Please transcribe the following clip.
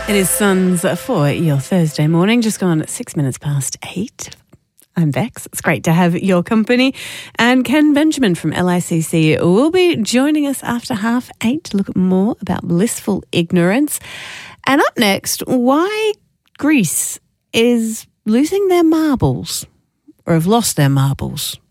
It is Suns for your Thursday morning, just gone at 6 minutes past 8. I'm Bex. It's great to have your company. And Ken Benjamin from LICC will be joining us after 8:30 to look at more about blissful ignorance. And up next, why Greece is losing their marbles, or have lost their marbles.